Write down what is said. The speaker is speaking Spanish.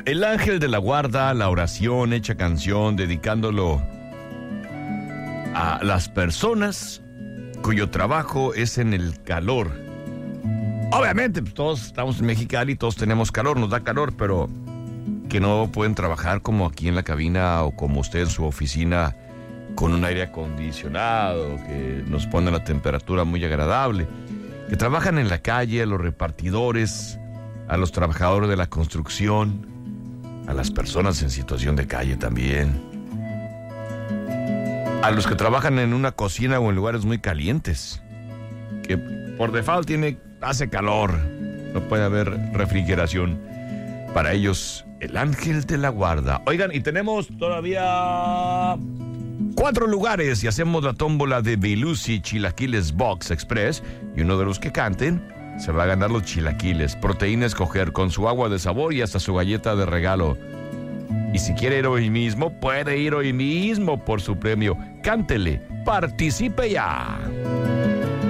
El ángel de la guarda, la oración hecha canción, dedicándolo a las personas cuyo trabajo es en el calor. Obviamente, pues, todos estamos en Mexicali, todos tenemos calor, nos da calor, pero que no pueden trabajar como aquí en la cabina o como usted en su oficina con un aire acondicionado, que nos pone la temperatura muy agradable. Que trabajan en la calle, a los repartidores, a los trabajadores de la construcción, a las personas en situación de calle también, a los que trabajan en una cocina o en lugares muy calientes, que por default hace calor, no puede haber refrigeración. Para ellos, el ángel de la guarda. Oigan, y tenemos todavía 4 lugares y hacemos la tómbola de Belusi Chilaquiles Box Express, y uno de los que canten se va a ganar los chilaquiles, proteína a escoger con su agua de sabor y hasta su galleta de regalo. Y si quiere ir hoy mismo, puede ir hoy mismo por su premio. Cántele, participe ya.